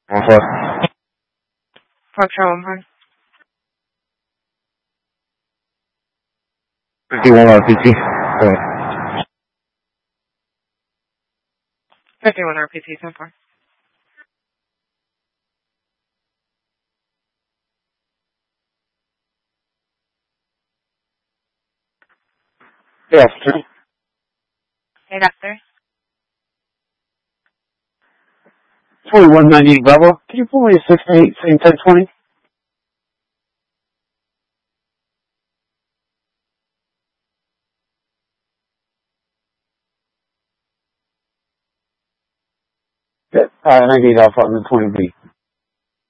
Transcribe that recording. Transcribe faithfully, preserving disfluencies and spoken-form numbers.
One four. Four Charlie one. fifty-one R P T. Right. fifty-one R P T, ten four. Yes, sir. Hey, doctor. twenty-one ninety-eight Bravo. Can you pull me a six eight, same ten twenty? Yeah, uh, ninety-eight Alpha on the twenty B.